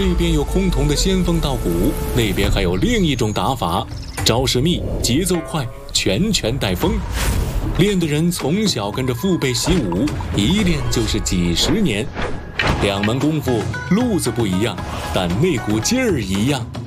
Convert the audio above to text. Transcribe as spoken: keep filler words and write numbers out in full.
这边有崆峒的仙风道骨，那边还有另一种打法，招式密，节奏快，拳拳带风。练的人从小跟着父辈习武，一练就是几十年。两门功夫路子不一样，但那股劲儿一样。